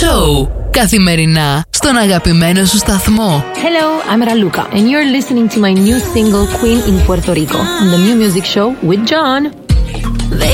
Show. Καθημερινά στον αγαπημένο σου σταθμό. Hello, I'm Raluca and you're listening to my new single Queen in Puerto Rico on the New Music Show with John.